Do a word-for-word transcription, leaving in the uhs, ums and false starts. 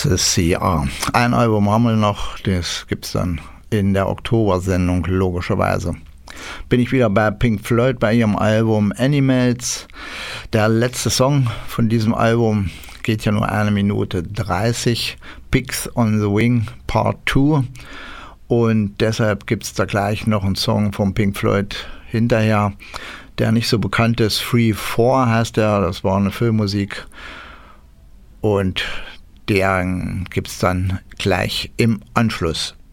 S C R. Ein Album haben wir noch, das gibt es dann in der Oktober-Sendung logischerweise. Bin ich wieder bei Pink Floyd bei ihrem Album Animals. Der letzte Song von diesem Album geht ja nur eine Minute dreißig, Pigs on the Wing Part zwei, und deshalb gibt es da gleich noch einen Song von Pink Floyd hinterher, der nicht so bekannt ist. Free Four heißt der, das war eine Filmmusik, und den gibt es dann gleich im Anschluss.